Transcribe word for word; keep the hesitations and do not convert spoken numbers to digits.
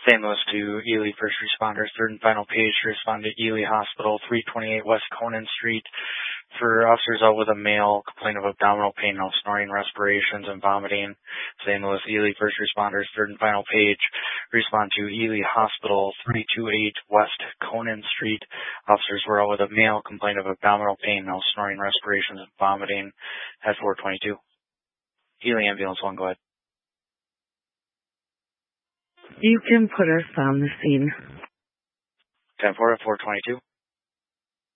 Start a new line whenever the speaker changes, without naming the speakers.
Saint Louis to Ely first responders, third and final page to respond to Ely Hospital, three twenty-eight West Conan Street. For officers out with a male, complaint of abdominal pain, no snoring, respirations, and vomiting. Saint Louis, Ely first responders, third and final page, respond to Ely Hospital, three twenty-eight West Conan Street. Officers were out with a male, complaint of abdominal pain, no snoring, respirations, and vomiting at four twenty-two. Ely Ambulance one, go ahead.
You can put us on the scene.
ten four at four twenty-two.